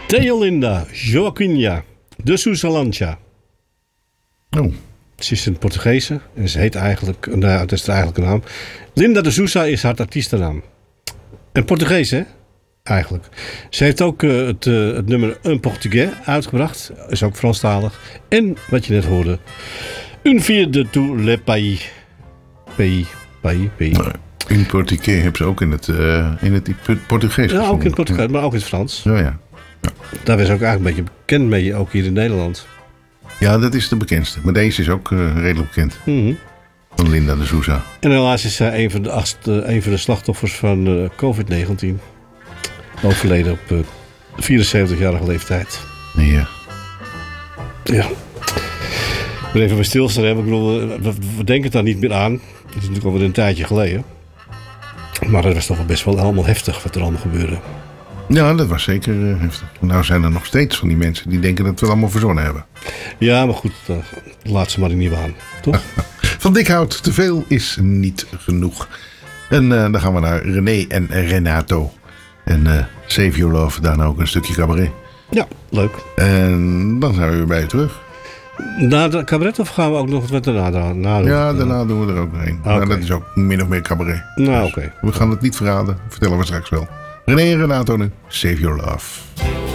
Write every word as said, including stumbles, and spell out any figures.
Theolinda Joaquina de Sousa Lancha. Oh. Ze is een Portugese en ze heet eigenlijk, nou, dat is haar eigenlijke naam. Linda de Sousa is haar artiestennaam. Een Portugees, hè? Eigenlijk. Ze heeft ook uh, het, uh, het nummer Un Portugais uitgebracht. Is ook Franstalig. En, wat je net hoorde, Un Vier de Tous les Pays. Pays, pays, pays. Nou, in Portugais hebben ze ook in het, uh, in het Portugees. Ja, ook in het Portugees, maar ook in het Frans. Ja, ja. Ja. Daar is ook eigenlijk een beetje bekend mee, ook hier in Nederland. Ja, dat is de bekendste. Maar deze is ook uh, redelijk bekend. Mm-hmm. Van Linda de Sousa. En helaas is zij een van de, acht, uh, een van de slachtoffers van uh, covid negentien. Overleden op uh, vierenzeventigjarige leeftijd. Ja. Ja. Ik ben even bij stilstaan. Hè? Ik bedoel, we, we denken het daar niet meer aan. Het is natuurlijk alweer een tijdje geleden. Maar het was toch wel best wel allemaal heftig wat er allemaal gebeurde. Ja, dat was zeker uh, heftig. Nou zijn er nog steeds van die mensen die denken dat we het allemaal verzonnen hebben. Ja, maar goed, uh, laat ze maar in die waan. Toch? Van Dikhout, te veel is niet genoeg. En uh, dan gaan we naar René en Renato. En uh, Save Your Love, daarna ook een stukje cabaret. Ja, leuk. En dan zijn we weer bij je terug. Na de cabaret of gaan we ook nog wat daarna doen? Ja, daarna doen we er ook nog een. Okay. Nou, dat is ook min of meer cabaret. Nou, dus oké. Okay. We gaan het niet verraden, vertellen we straks wel. René en Renato nu, Save Your Love.